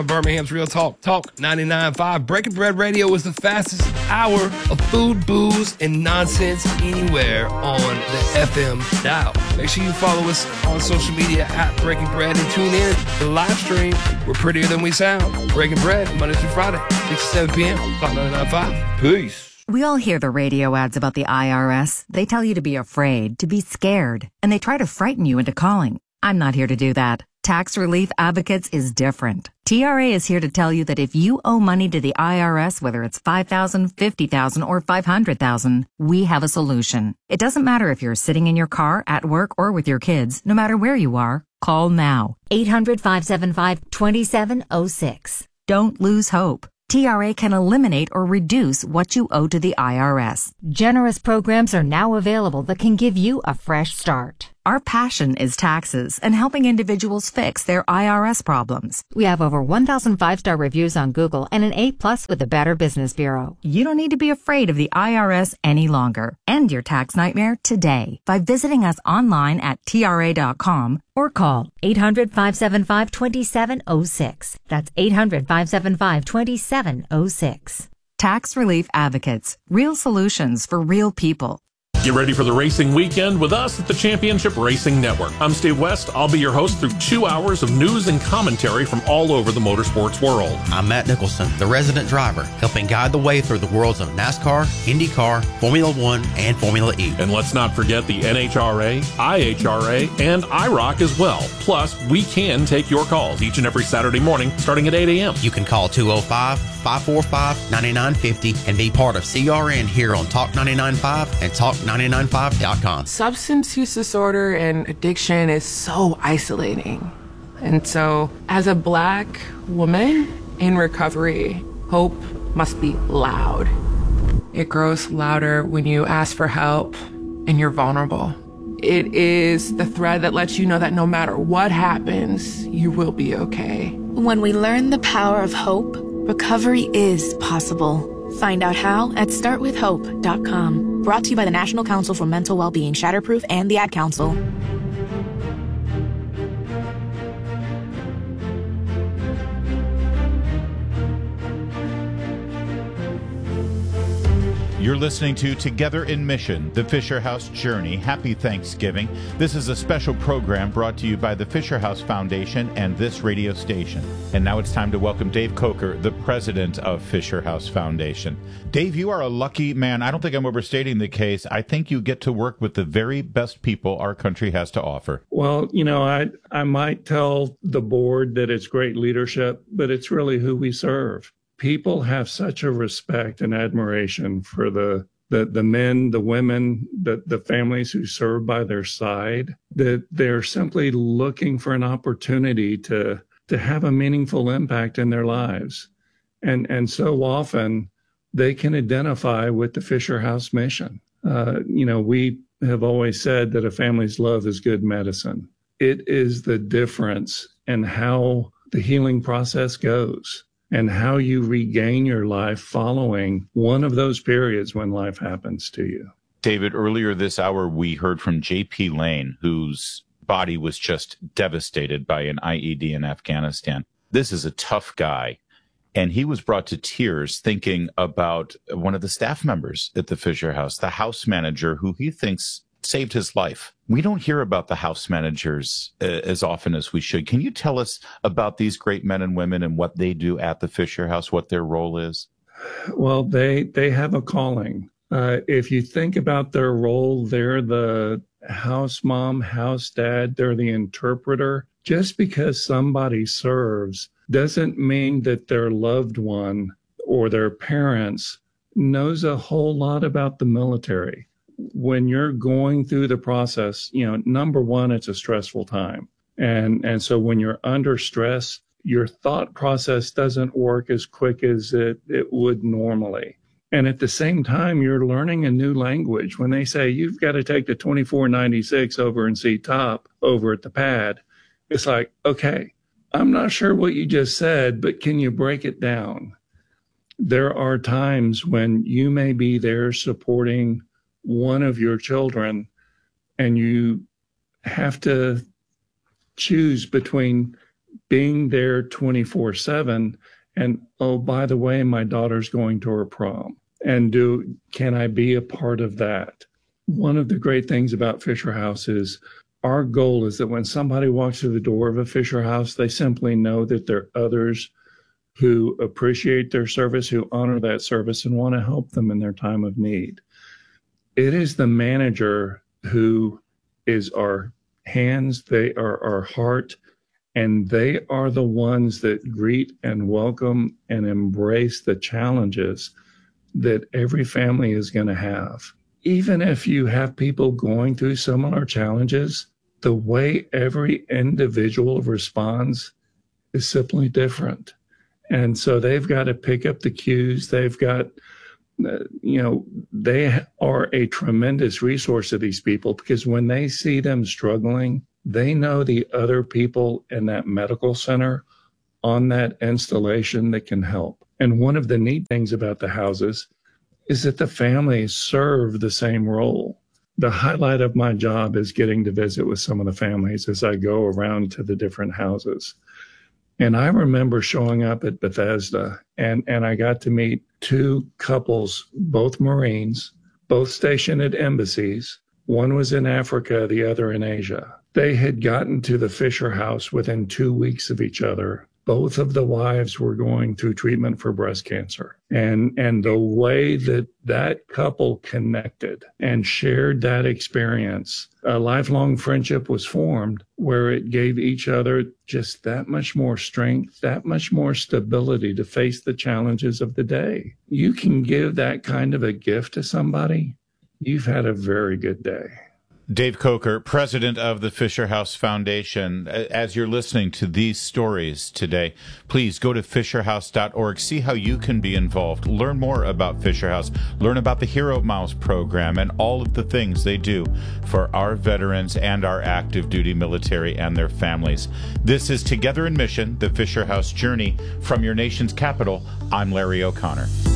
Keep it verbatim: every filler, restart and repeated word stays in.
Birmingham's Real Talk, Talk ninety-nine point five. Breaking Bread Radio is the fastest hour of food, booze, and nonsense anywhere on the F M dial. Make sure you follow us on social media at Breaking Bread and tune in to the live stream. We're prettier than we sound. Breaking Bread, Monday through Friday, six to seven p.m. Talk ninety-nine point five. Peace. We all hear the radio ads about the I R S. They tell you to be afraid, to be scared, and they try to frighten you into calling. I'm not here to do that. Tax Relief Advocates is different. T R A is here to tell you that if you owe money to the I R S, whether it's five thousand dollars, fifty thousand dollars, or five hundred thousand dollars, we have a solution. It doesn't matter if you're sitting in your car, at work, or with your kids. No matter where you are, call now. eight hundred, five seven five, two seven zero six. Don't lose hope. T R A can eliminate or reduce what you owe to the I R S. Generous programs are now available that can give you a fresh start. Our passion is taxes and helping individuals fix their I R S problems. We have over one thousand five-star reviews on Google and an A plus with the Better Business Bureau. You don't need to be afraid of the I R S any longer. End your tax nightmare today by visiting us online at T R A dot com or call eight hundred, five seven five, two seven zero six. That's eight hundred, five seven five, two seven zero six. Tax Relief Advocates. Real solutions for real people. Get ready for the racing weekend with us at the Championship Racing Network. I'm Steve West. I'll be your host through two hours of news and commentary from all over the motorsports world. I'm Matt Nicholson, the resident driver, helping guide the way through the worlds of NASCAR, IndyCar, Formula One, and Formula E. And let's not forget the N H R A, I H R A, and I R O C as well. Plus, we can take your calls each and every Saturday morning starting at eight a.m. You can call two oh five, five four five, nine nine five oh and be part of C R N here on Talk ninety-nine point five and Talk ninety-nine point five dot com. Substance use disorder and addiction is so isolating. And so, as a Black woman in recovery, hope must be loud. It grows louder when you ask for help and you're vulnerable. It is the thread that lets you know that no matter what happens, you will be okay. When we learn the power of hope, recovery is possible. Find out how at start with hope dot com. Brought to you by the National Council for Mental Wellbeing, Shatterproof, and the Ad Council. You're listening to Together in Mission, the Fisher House Journey. Happy Thanksgiving. This is a special program brought to you by the Fisher House Foundation and this radio station. And now it's time to welcome Dave Coker, the president of Fisher House Foundation. Dave, you are a lucky man. I don't think I'm overstating the case. I think you get to work with the very best people our country has to offer. Well, you know, I, I might tell the board that it's great leadership, but it's really who we serve. People have such a respect and admiration for the the, the men, the women, the, the families who serve by their side, that they're simply looking for an opportunity to to have a meaningful impact in their lives. And, and so often they can identify with the Fisher House mission. Uh, you know, we have always said that a family's love is good medicine. It is the difference in how the healing process goes and how you regain your life following one of those periods when life happens to you. David, earlier this hour, we heard from J P Lane, whose body was just devastated by an I E D in Afghanistan. This is a tough guy, and he was brought to tears thinking about one of the staff members at the Fisher House, the house manager who he thinks saved his life. We don't hear about the house managers uh, as often as we should. Can you tell us about these great men and women and what they do at the Fisher House, what their role is? Well, they they have a calling. Uh, if you think about their role, they're the house mom, house dad, they're the interpreter. Just because somebody serves doesn't mean that their loved one or their parents knows a whole lot about the military. When you're going through the process, you know, number one, it's a stressful time. And, and so when you're under stress, your thought process doesn't work as quick as it, it would normally. And at the same time, you're learning a new language. When they say you've got to take the twenty-four ninety-six over and see top over at the pad, it's like, okay, I'm not sure what you just said, but can you break it down? There are times when you may be there supporting one of your children and you have to choose between being there twenty-four seven and, oh, by the way, my daughter's going to her prom. And do can I be a part of that? One of the great things about Fisher House is our goal is that when somebody walks through the door of a Fisher House, they simply know that there are others who appreciate their service, who honor that service, and want to help them in their time of need. It is the manager who is our hands, they are our heart, and they are the ones that greet and welcome and embrace the challenges that every family is going to have. Even if you have people going through similar challenges, the way every individual responds is simply different. And so they've got to pick up the cues. They've got, uh, you know, they are a tremendous resource to these people, because when they see them struggling, they know the other people in that medical center on that installation that can help. And one of the neat things about the houses is that the families serve the same role. The highlight of my job is getting to visit with some of the families as I go around to the different houses. And I remember showing up at Bethesda, and, and I got to meet two couples, both Marines, both stationed at embassies. One was in Africa, the other in Asia. They had gotten to the Fisher House within two weeks of each other. Both of the wives were going through treatment for breast cancer. And, and the way that that couple connected and shared that experience, a lifelong friendship was formed where it gave each other just that much more strength, that much more stability to face the challenges of the day. You can give that kind of a gift to somebody, you've had a very good day. Dave Coker, president of the Fisher House Foundation. As you're listening to these stories today, please go to fisher house dot org. See how you can be involved. Learn more about Fisher House. Learn about the Hero Miles program and all of the things they do for our veterans and our active duty military and their families. This is Together in Mission, the Fisher House Journey from your nation's capital. I'm Larry O'Connor.